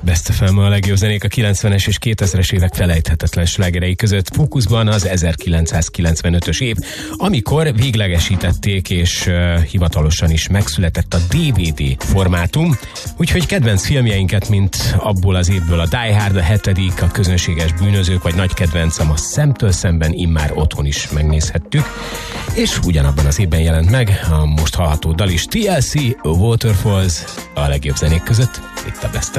Best FM, a legjobb zenék a 90-es és 2000-es évek felejthetetlen slágerei között. Fókuszban az 1995-ös év, amikor véglegesítették és hivatalosan is megszületett a DVD formátum. Úgyhogy kedvenc filmjeinket, mint abból az évből a Die Hard, a 7., a Közönséges bűnözők, vagy nagy kedvencem a Szemtől szemben immár otthon is megnézhettük. És ugyanabban az évben jelent meg a most hallható dal is, TLC, Waterfalls, a legjobb zenék között, itt a Best